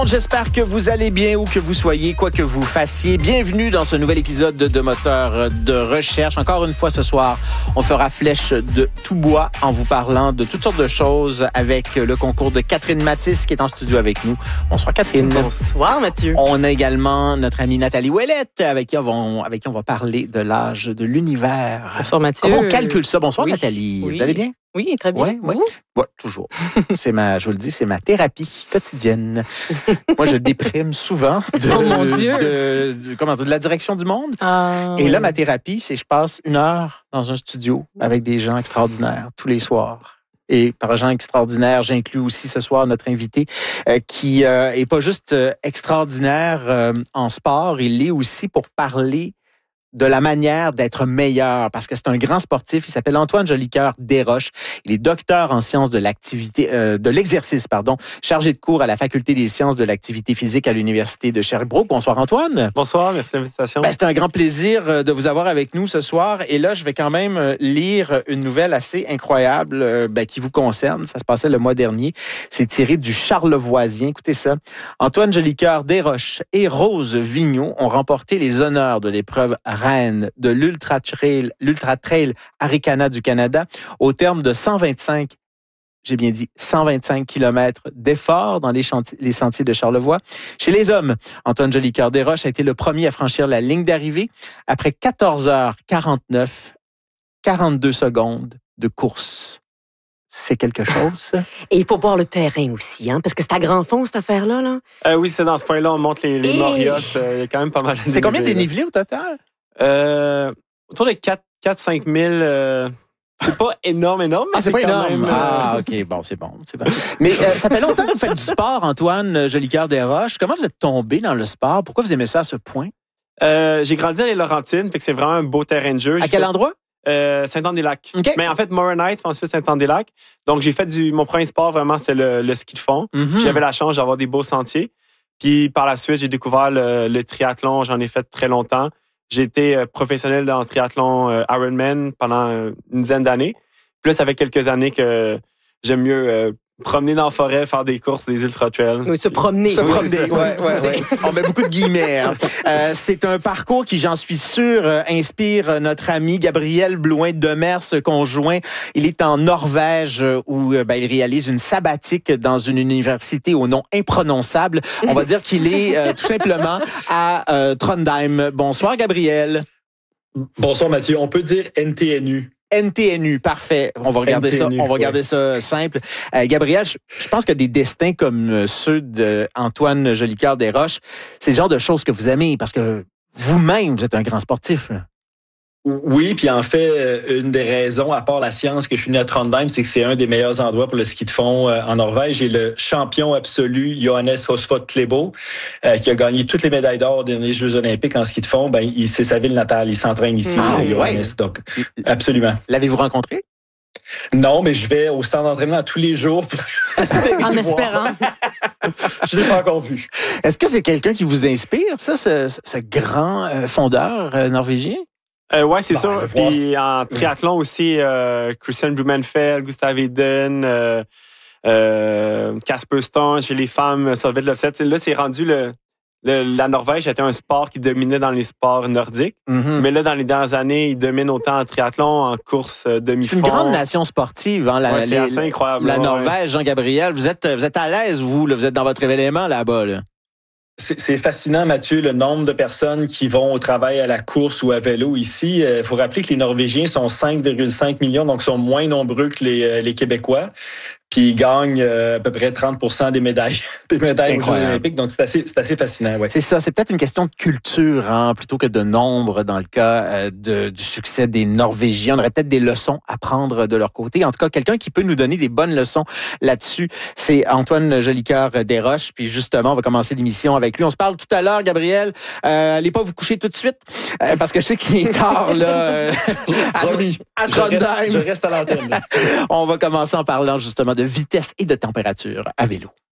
J'espère que vous allez bien où que vous soyez, quoi que vous fassiez. Bienvenue dans ce nouvel épisode de Moteur de recherche. Encore une fois ce soir, on fera flèche de tout bois en vous parlant de toutes sortes de choses avec le concours de Catherine Mathis qui est en studio avec nous. Bonsoir Catherine. Bonsoir Mathieu. On a également notre amie Nathalie Ouellette avec qui on va parler de l'âge de l'univers. Bonsoir Mathieu. Comment on calcule ça? Bonsoir Oui. Nathalie. Oui. Vous allez bien? Oui, très bien. Oui. Ouais, toujours. Je vous le dis, c'est ma thérapie quotidienne. Moi, je déprime souvent Oh mon Dieu. de la direction du monde. Et oui. là, ma thérapie, c'est je passe 1 heure dans un studio avec des gens extraordinaires tous les soirs. Et par gens extraordinaires, j'inclus aussi ce soir notre invité qui est pas juste extraordinaire en sport, il l'est aussi pour parler de la manière d'être meilleur, parce que c'est un grand sportif. Il s'appelle Antoine Jolicoeur Desroches. Il est docteur en sciences de l'exercice, chargé de cours à la Faculté des sciences de l'activité physique à l'Université de Sherbrooke. Bonsoir Antoine. Bonsoir, merci de l'invitation. C'est un grand plaisir de vous avoir avec nous ce soir. Et là, je vais quand même lire une nouvelle assez incroyable qui vous concerne. Ça se passait le mois dernier. C'est tiré du Charlevoisien. Écoutez ça. Antoine Jolicoeur Desroches et Rose Vigneault ont remporté les honneurs de l'épreuve reine de l'Ultra Trail Arikana du Canada au terme de 125 kilomètres d'efforts dans les sentiers de Charlevoix. Chez les hommes, Antoine Jolicoeur Desroches a été le premier à franchir la ligne d'arrivée après 14h49, 42 secondes de course. C'est quelque chose, ça? Et il faut voir le terrain aussi, parce que c'est à grand fond, cette affaire-là. Là. Oui, c'est dans ce coin-là, on monte les Morios. Il y a quand même pas mal de C'est combien de dénivelé au total? Autour de 4-5 000. C'est pas énorme, mais c'est pas quand énorme. même... OK, bon, c'est bon. Mais ça fait longtemps que vous faites du sport, Antoine Jolicoeur Desroches. Comment vous êtes tombé dans le sport? Pourquoi vous aimez ça à ce point? J'ai grandi à les Laurentides, fait que c'est vraiment un beau terrain de jeu. À quel endroit? Saint-Anne-des-Lacs. Okay. Mais en fait, Moronite, ensuite Saint-Anne-des-Lacs. Donc, j'ai fait mon premier sport, vraiment, c'est le ski de fond. Mm-hmm. J'avais la chance d'avoir des beaux sentiers. Puis, par la suite, j'ai découvert le triathlon. J'en ai fait très longtemps. J'ai été professionnel dans le triathlon Ironman pendant une dizaine d'années. Puis là, ça fait quelques années que j'aime mieux promener dans la forêt, faire des courses, des ultra-trails. Oui, se promener. Ouais. On met beaucoup de guillemets. C'est un parcours qui, j'en suis sûr, inspire notre ami Gabriel Blouin-Demers, conjoint. Il est en Norvège où il réalise une sabbatique dans une université au nom imprononçable. On va dire qu'il est tout simplement à Trondheim. Bonsoir, Gabriel. Bonsoir, Mathieu. On peut dire NTNU. NTNU, parfait. On va regarder NTNU, ça. On va regarder ça simple. Gabriel, je pense que des destins comme ceux d'Antoine Jolicoeur Desroches, c'est le genre de choses que vous aimez parce que vous-même, vous êtes un grand sportif. Là. Oui, puis en fait, une des raisons, à part la science que je suis venu à Trondheim, c'est que c'est un des meilleurs endroits pour le ski de fond en Norvège. Et le champion absolu, Johannes Høsflot Klæbo, qui a gagné toutes les médailles d'or des derniers Jeux olympiques en ski de fond, c'est sa ville natale. Il s'entraîne ici, Johannes. Ouais. Donc, absolument. L'avez-vous rencontré? Non, mais je vais au centre d'entraînement tous les jours. En espérant. Je ne l'ai pas encore vu. Est-ce que c'est quelqu'un qui vous inspire, ça, ce grand fondeur norvégien? Oui, c'est sûr. Puis en triathlon aussi, Christian Blumenfeld, Gustav Iden, Casper Stone, chez les femmes, Solveig Løvseth. Là, c'est rendu la Norvège était un sport qui dominait dans les sports nordiques. Mm-hmm. Mais là, dans les dernières années, il domine autant en triathlon, en course demi-fond. C'est une grande nation sportive. C'est assez incroyable. La Norvège, Jean-Gabriel, vous êtes à l'aise, vous êtes dans votre événement là-bas. Là. C'est fascinant, Mathieu, le nombre de personnes qui vont au travail à la course ou à vélo ici. Il faut rappeler que les Norvégiens sont 5,5 millions, donc sont moins nombreux que les Québécois. Puis ils gagnent à peu près 30% des médailles aux Jeux olympiques. Donc, c'est assez fascinant. Ouais. C'est ça. C'est peut-être une question de culture plutôt que de nombre dans le cas du succès des Norvégiens. On aurait peut-être des leçons à prendre de leur côté. En tout cas, quelqu'un qui peut nous donner des bonnes leçons là-dessus, c'est Antoine Jolicoeur Desroches. Puis justement, on va commencer l'émission avec lui. On se parle tout à l'heure, Gabriel. Allez pas vous coucher tout de suite parce que je sais qu'il est tard là. À Trondheim. Je reste à l'antenne. On va commencer en parlant justement de vitesse et de température à vélo.